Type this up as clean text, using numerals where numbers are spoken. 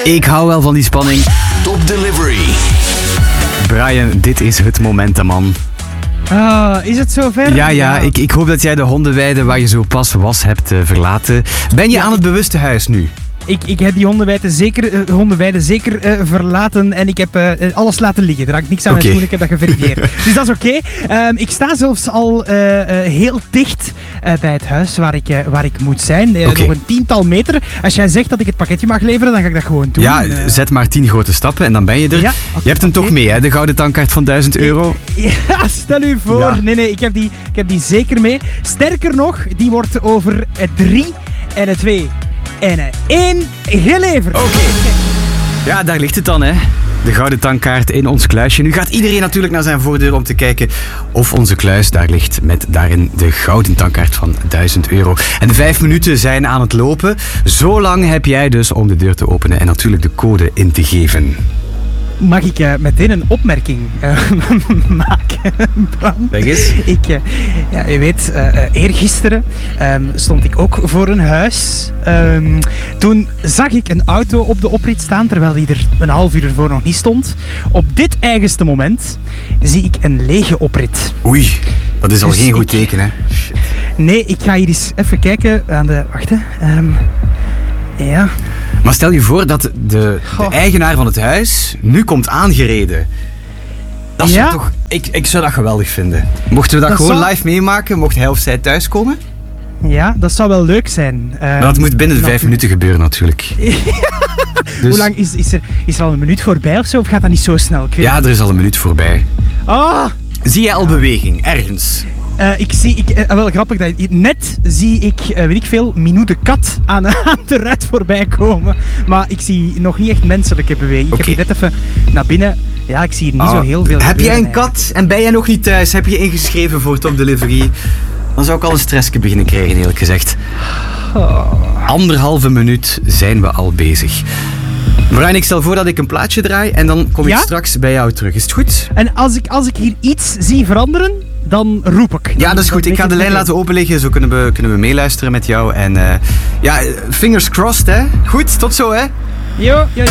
Ik hou wel van die spanning. Top Delivery. Brian, dit is het moment, man. Is het zover? Ja, ik hoop dat jij de hondenweide waar je zo pas was hebt verlaten. Ben je aan het bewuste huis nu? Ik heb die hondenweide zeker verlaten en ik heb alles laten liggen. Er hangt niks aan mijn schoen, ik heb dat geverifieerd. Dus dat is oké. Ik sta zelfs al heel dicht bij het huis waar ik moet zijn. Nog een 10-tal meter. Als jij zegt dat ik het pakketje mag leveren, dan ga ik dat gewoon doen. Ja, zet maar 10 grote stappen en dan ben je er. Ja, je hebt hem toch mee, hè? De gouden tankkaart van €1000. Ja, stel u voor. Ja. Nee, ik heb die zeker mee. Sterker nog, die wordt over 3 en 2 en 1 geleverd. Oké. Ja, daar ligt het dan, hè. De gouden tankkaart in ons kluisje. Nu gaat iedereen natuurlijk naar zijn voordeur om te kijken of onze kluis daar ligt met daarin de gouden tankkaart van €1000. En de 5 minuten zijn aan het lopen. Zo lang heb jij dus om de deur te openen en natuurlijk de code in te geven. Mag ik meteen een opmerking maken, Bram? Zeg eens. Je weet, eergisteren stond ik ook voor een huis. Toen zag ik een auto op de oprit staan, terwijl die er een half uur ervoor nog niet stond. Op dit eigenste moment zie ik een lege oprit. Oei, dat is al geen goed teken, hè? Shit. Nee, ik ga hier eens even kijken aan de... Wacht, hè. Ja... Maar stel je voor dat de eigenaar van het huis nu komt aangereden. Dat zou toch... Ik zou dat geweldig vinden. Mochten we dat gewoon live meemaken, mocht hij of zij thuiskomen? Ja, dat zou wel leuk zijn. Maar dat moet binnen de 5 minuten gebeuren natuurlijk. Dus... Hoe lang is er al een minuut voorbij of zo? Of gaat dat niet zo snel? Ja, er is al een minuut voorbij. Ah! Zie jij al beweging, ergens? Wel grappig, net zie ik, weet ik veel, Minou de kat aan de ruit voorbij komen. Maar ik zie nog niet echt menselijke beweging. Ik heb hier net even naar binnen. Ja, ik zie hier niet zo heel veel. Heb jij een kat en ben jij nog niet thuis? Heb je ingeschreven voor Top Delivery? Dan zou ik al een stressje beginnen krijgen, eerlijk gezegd. 1,5 minuut zijn we al bezig. Brian, ik stel voor dat ik een plaatje draai en dan kom ik straks bij jou terug. Is het goed? En als ik hier iets zie veranderen, dan roep ik. Ja, dat is goed. Ik ga de lijn laten openliggen. Zo kunnen we meeluisteren met jou. En fingers crossed, hè. Goed, tot zo, hè. Jo.